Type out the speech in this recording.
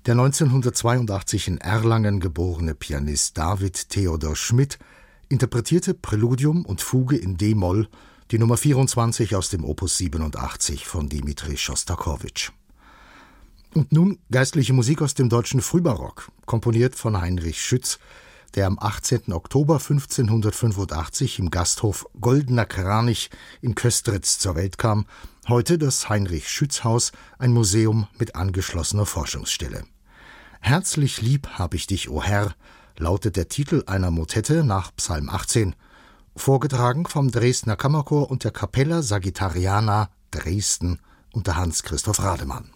Der 1982 in Erlangen geborene Pianist David Theodor Schmidt interpretierte Präludium und Fuge in d-Moll, die Nummer 24 aus dem Opus 87 von Dmitri Schostakowitsch. Und nun geistliche Musik aus dem deutschen Frühbarock, komponiert von Heinrich Schütz, der am 18. Oktober 1585 im Gasthof Goldener Kranich in Köstritz zur Welt kam, heute das Heinrich-Schütz-Haus, ein Museum mit angeschlossener Forschungsstelle. »Herzlich lieb hab ich dich, o Herr«, lautet der Titel einer Motette nach Psalm 18, vorgetragen vom Dresdner Kammerchor und der Capella Sagittariana Dresden unter Hans Christoph Rademann.